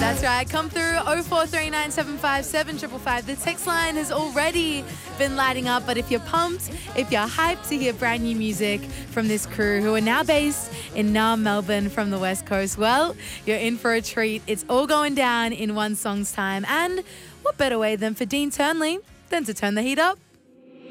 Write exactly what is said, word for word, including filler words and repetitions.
That's right. Come through oh four three nine seven five seven five five. The text line has already been lighting up, but if you're pumped, if you're hyped to hear brand new music from this crew who are now based in Naarm, Melbourne from the West Coast, well, you're in for a treat. It's all going down in one song's time. And what better way than for Dean Turnley than to turn the heat up?